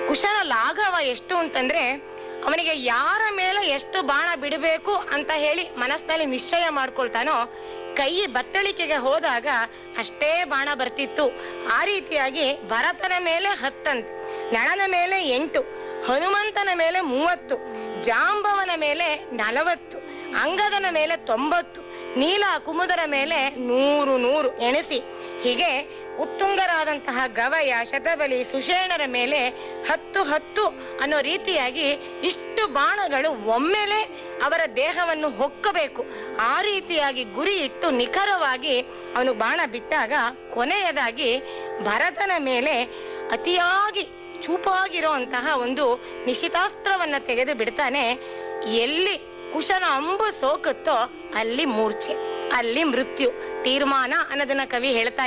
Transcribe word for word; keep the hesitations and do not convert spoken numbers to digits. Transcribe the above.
ಕುಶನ ಲಾಘವ ಎಷ್ಟು ಅಂತಂದ್ರೆ ಅವನಿಗೆ ಯಾರ ಮೇಲೆ ಎಷ್ಟು ಬಾಣ ಬಿಡಬೇಕು ಅಂತ ಹೇಳಿ ಮನಸ್ಸಿನಲ್ಲಿ ನಿಶ್ಚಯ ಮಾಡ್ಕೊಳ್ತಾನೋ, ಕೈ ಬತ್ತಳಿಕೆಗೆ ಹೋದಾಗ ಅಷ್ಟೇ ಬಾಣ ಬರ್ತಿತ್ತು. ಆ ರೀತಿಯಾಗಿ ಭರತನ ಮೇಲೆ ಹತ್ತಂತೆ, ನಳನ ಮೇಲೆ ಎಂಟು, ಹನುಮಂತನ ಮೇಲೆ ಮೂವತ್ತು, ಜಾಂಬವನ ಮೇಲೆ ನಲವತ್ತು, ಅಂಗದನ ಮೇಲೆ ತೊಂಬತ್ತು, ನೀಲ ಕುಮುದರ ಮೇಲೆ ನೂರು ನೂರು ಎಣಿಸಿ ಹೀಗೆ ಉತ್ತುಂಗರಾದಂತಹ ಗವಯ, ಶತಬಲಿ, ಸುಷೇಣರ ಮೇಲೆ ಹತ್ತು ಹತ್ತು ಅನ್ನೋ ರೀತಿಯಾಗಿ ಇಷ್ಟು ಬಾಣಗಳು ಒಮ್ಮೆಲೆ ಅವರ ದೇಹವನ್ನು ಹೊಕ್ಕಬೇಕು. ಆ ರೀತಿಯಾಗಿ ಗುರಿ ಇಟ್ಟು ನಿಖರವಾಗಿ ಅವನು ಬಾಣ ಬಿಟ್ಟಾಗ ಕೊನೆಯದಾಗಿ ಭರತನ ಮೇಲೆ ಅತಿಯಾಗಿ ಚೂಪಾಗಿರುವಂತಹ ಒಂದು ನಿಶಿತಾಸ್ತ್ರವನ್ನ ತೆಗೆದು ಬಿಡ್ತಾನೆ. ಎಲ್ಲಿ ಕುಶನ ಅಂಬು ಸೋಕುತ್ತೋ ಅಲ್ಲಿ ಮೂರ್ಛೆ, ಅಲ್ಲಿ ಮೃತ್ಯು ತೀರ್ಮಾನ ಅನ್ನೋದನ್ನ ಕವಿ ಹೇಳ್ತಾ